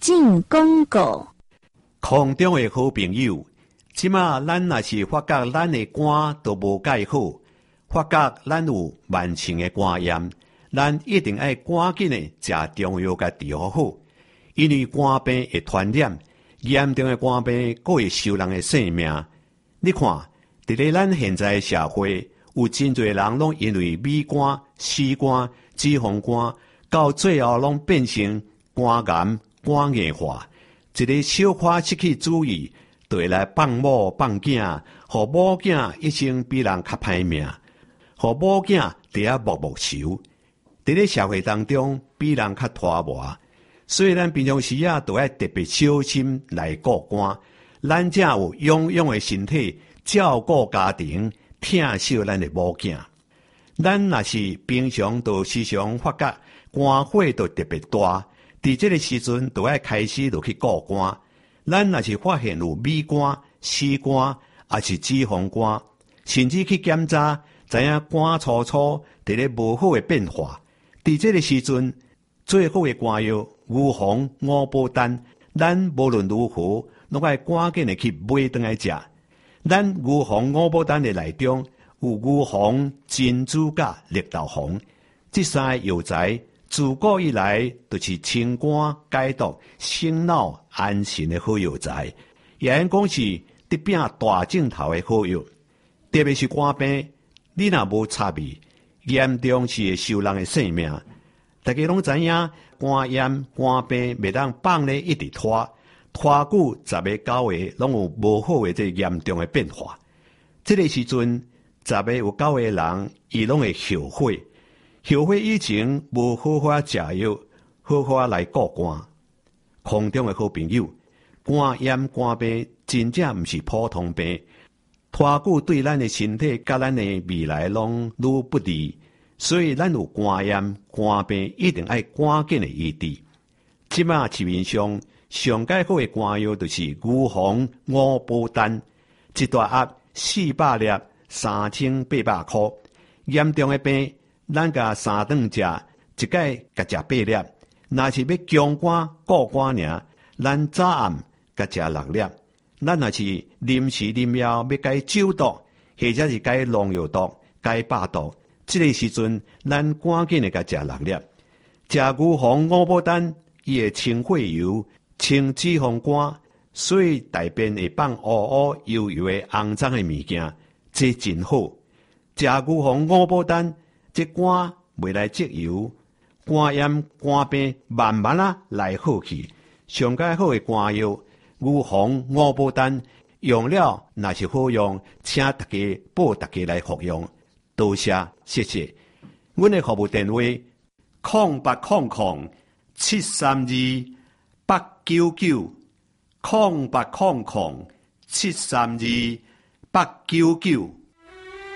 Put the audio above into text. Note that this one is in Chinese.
进广告。 空中的好朋友，即马咱若是发觉咱的肝都无介好，发觉咱有慢性的肝炎，咱一定要赶紧的食中药甲治疗好，因为肝病会传染，严重的肝病佫会收人的性命。你看，伫咧咱现在的社会，有真侪人拢因为米肝、死肝、脂肪肝，到最后拢变成肝癌、肝硬化。一个小可失去主意，就会来放某放囝，互某囝一生比人较歹命，互某囝伫遐默默愁，伫咧社会当中比人较拖磨。所以咱平常时都要特别小心来顾肝，咱才有勇勇的身体照顾家庭，疼惜咱的某囝。咱若是平常都时常发觉肝火都特别大，伫这个时阵都要开始就去顾肝。咱若是发现有米肝、死肝，还是脂肪肝，甚至去检查，知影肝粗粗伫咧无好的变化。伫这个时阵，最好的肝药牛黄、五宝丹，咱无论如何，拢要赶紧的去买回来食。咱牛黄、五宝丹的内中有牛黄、珍珠甲绿豆黄，这三个药材自古以来就是清肝解毒、醒脑安神的好药材，也因讲是得拼大镜头的好药。特别是肝病，你若无插味，严重是会收人的性命。大家拢知影，肝炎、肝病袂当放咧一直拖久10个9个，拢有无好的这严重的变化。这个时阵10个有9个人，伊拢会后悔。后悔以前无好好食药，好好来顾肝。空中的好朋友，肝炎、肝病真正毋是普通病，拖久对咱的身体甲咱的未来拢愈不利。所以咱有肝炎、肝病，一定要赶紧的医治。即马市面上上介好的肝药就是牛黄、五宝丹，一大盒400粒，3800块。严重的病，咱甲3顿食，一届甲食8粒。若是要强肝固肝尔，咱早暗甲食6粒。咱若是临时临药要甲伊酒毒，或者是甲伊农药毒、甲伊百毒。这个时阵，咱赶紧的甲食6粒，食牛黄、五宝丹，伊会清血油、清脂肪肝，所以大便会放乌乌油油的肮脏的物件，这真好。食牛黄、五宝丹，这肝袂来积油，肝炎、肝病慢慢来好去。上介好的肝药，牛黄、五宝丹，用了若是好用，请大家报大家来服用。多谢，谢谢。阮的服务电话：0800-732-899，0800-732-899。